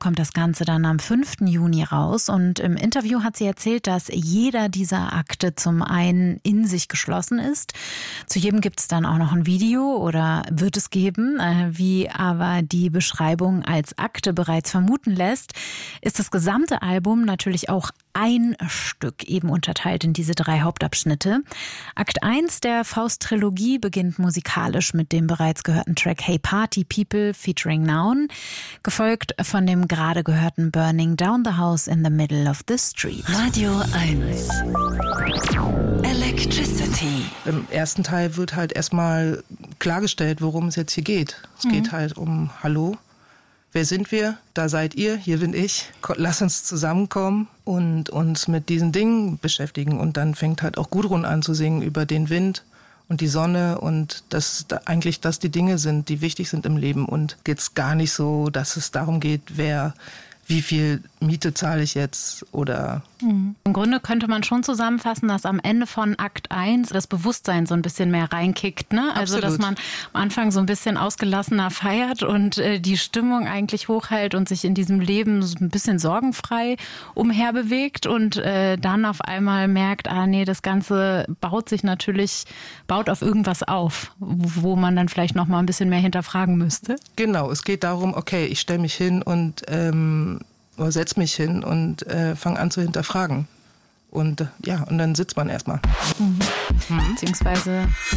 kommt das Ganze dann am 5. Juni raus. Und im Interview hat sie erzählt, dass jeder dieser Akte zum einen in sich geschlossen ist. Zu jedem gibt es dann auch noch ein Video oder wird es geben. Wie aber die Beschreibung als Akte bereits vermuten lässt, ist das gesamte Album natürlich auch ein Stück, eben unterteilt in diese 3 Hauptabschnitte. Akt 1 der Faust-Trilogie beginnt musikalisch mit dem bereits gehörten Track Hey Party People featuring Noun, gefolgt von dem gerade gehörten Burning Down the House in the Middle of the Street. Radio 1 Electricity. Im ersten Teil wird halt erstmal klargestellt, worum es jetzt hier geht. Es geht halt um Hallo. Wer sind wir? Da seid ihr, hier bin ich. Lass uns zusammenkommen und uns mit diesen Dingen beschäftigen. Und dann fängt halt auch Gudrun an zu singen über den Wind und die Sonne und dass eigentlich das die Dinge sind, die wichtig sind im Leben. Und jetzt gar nicht so, dass es darum geht, wie viel Miete zahle ich jetzt oder... Im Grunde könnte man schon zusammenfassen, dass am Ende von Akt 1 das Bewusstsein so ein bisschen mehr reinkickt, ne? Also, dass man am Anfang so ein bisschen ausgelassener feiert und die Stimmung eigentlich hochhält und sich in diesem Leben so ein bisschen sorgenfrei umherbewegt und dann auf einmal merkt, das Ganze baut auf irgendwas auf, wo man dann vielleicht noch mal ein bisschen mehr hinterfragen müsste. Genau, es geht darum, okay, ich stelle mich hin und oder setz mich hin und fange an zu hinterfragen. Und und dann sitzt man erstmal. Beziehungsweise